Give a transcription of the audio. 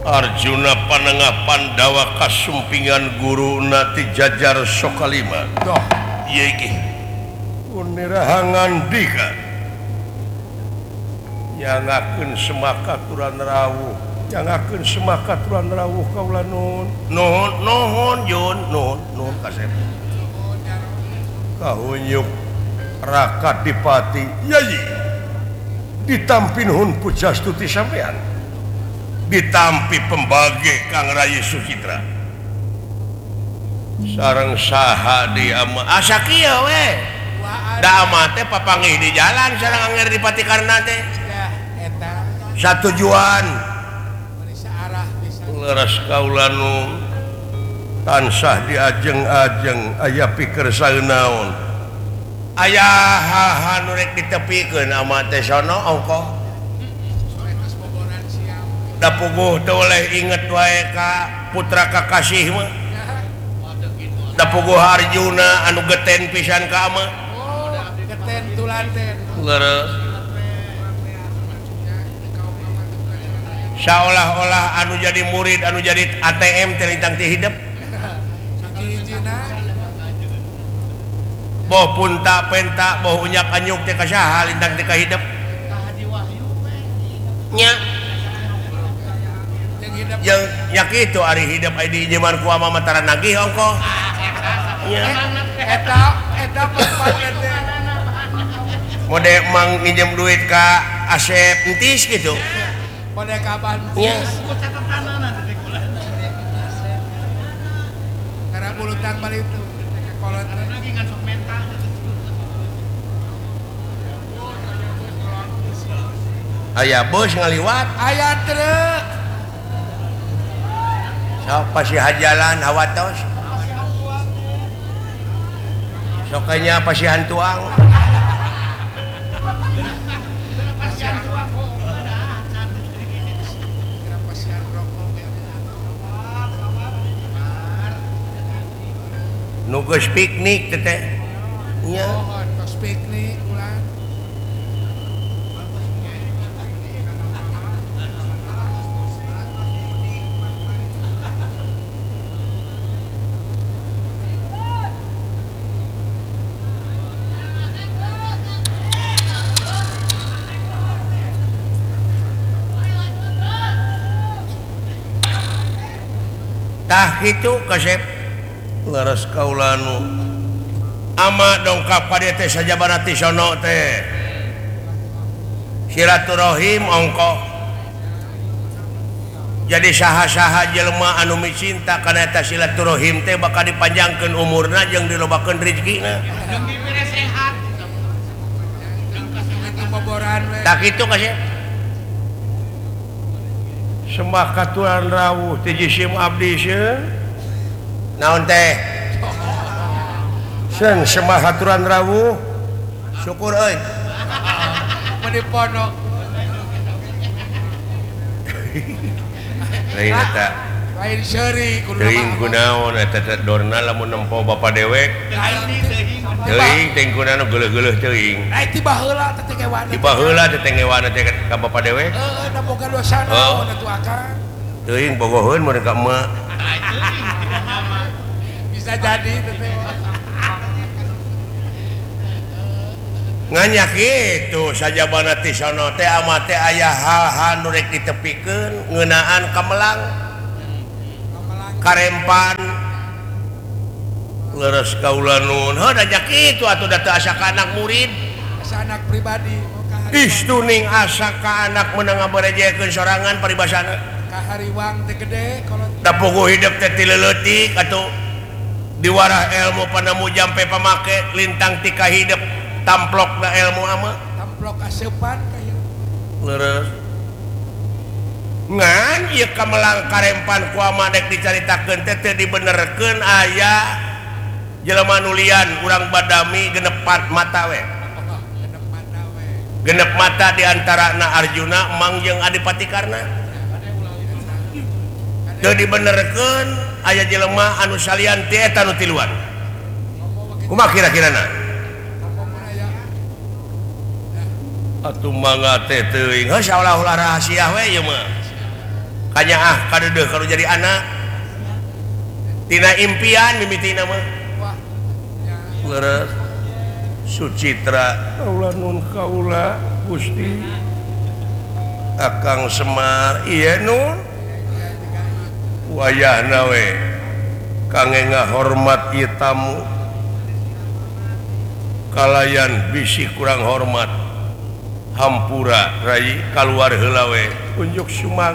Arjuna panengah Pandawa kasumpingan guru nati jajar sokalima. Doh, Ieu iki punirahangan dika nyangakeun semakaturan rawuh, nyangakeun semakaturan rawuh kaula nuhun. Nuhun Jun, nuhun kasep. Kahunyuk Raka Dipati Yayi ditampinhun pujastuti sampean. Ditampi pembage Kang Rayi Sucitra sareng saha di ama asa kieu we da ama teh papanggih di jalan sareng angger di Patikarna teh eta satujuan saarah bisa leres kaula nu tansah diajeng-ajeng aya pikeun saeunaon aya hal nu rek ditepikeun ama teh sono ongkoh da puguh teu oleh inget wae ka putra kakasih mah da puguh Arjuna anu geten pisan ka ama geten tulaten leres saolah-olah anu jadi murid anu jadi ATM teh lintang ti hidup boh punta penta boh unyak anyuk teh ka saha lintang teh ka hidup nya yang kitu ari hidup di zaman ku ama mataran nagih ongkoh nya eta paket mode mang nginjem duit ka Asep entis gitu mode kapan nya karena bulutan balik itu kolot lagi ngan sok mental aya bos ngaliwat aya truk pasihan jalan hawatos sokanya pasihan tuang nu geus piknik teteh nya geus piknik ulah tah kitu kasep leres kaula nu ama dongkap ka dieu teh sajabana ti sono teh silaturahim ongkoh jadi saha-saha jelema anu micinta kana eta silaturahim teh bakal dipanjangkeun umurna jeung dilobakeun rezekina sehat pemboboran we tak kitu kasep semakaturan rawuh ti jisim abdi sieun naon teh seun semakaturan rawuh syukur euy meni pondok lain eta lain seuri teuing kunaon eta dorna lamun nempo bapa dewek teuing teuing kunaon geuleuh-geuleuh teuing ti baheula teh kewan di baheula teh tengewana teh ka bapa dewek da boga dosa naon atuh akang teuing bogoheun mun ka emak bisa jadi teh nganyak kitu sajabana ti sono teh ama teh aya hal-hal nu rek ditepikeun ngeunaan kamelang karempan leres kaula nuhun heuh da kitu atuh da teu asa ka anak murid asa anak pribadi istuning asa ka anak meunang ngabarejekeun sorangan paribasana kahariwang teh gede kalau da puguh hidup teh ti leutik atuh diwarah ilmu panamu jampe pamake lintang ti ka hidup tamplok na ilmu ama tamplok aseupan kaya leres ngan ieu kamelang karempan ku ama dek dicaritakeun teh teu dibenerkeun aya jelema nu lian urang badami genep mata we genep mata diantarana Arjuna Mang jeung Adipati Karna teu dibenerkeun aya jelema anu salian teh eta nu tiluan kumaha kira-kirana atuh mangga teh teuing heuh saolah-olah rahasia we ieu mah kalau jadi anak tina impian mimitina mah Wah. Ya. leres Sucitra kaula nun kaula Gusti Akang Semar iya nun wayahna we kangge ngahormat ieu tamu kalayan bisi kurang hormat hampura rai kaluar heula we unjuk sumanget